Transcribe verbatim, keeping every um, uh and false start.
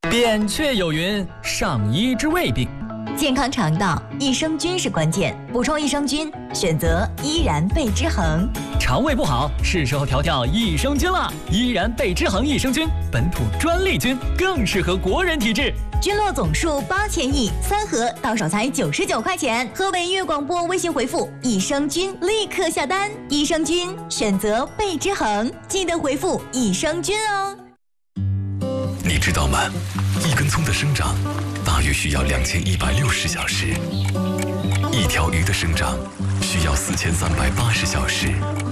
扁鹊有云：上医之未病。 健康肠道，益生菌是关键。补充益生菌，选择依然贝之恒。 肠胃不好，是时候调调益生菌了。依然贝之恒益生菌，本土专利菌，更适合国人体质。 菌落总数八千亿，三盒到手才九十九块钱。河北粤广播微信回复“益生菌”，立刻下单。益生菌选择贝之恒，记得回复“益生菌”哦。 你知道吗？一根葱的生长大约需要两千一百六十小时，一条鱼的生长需要四千三百八十小时。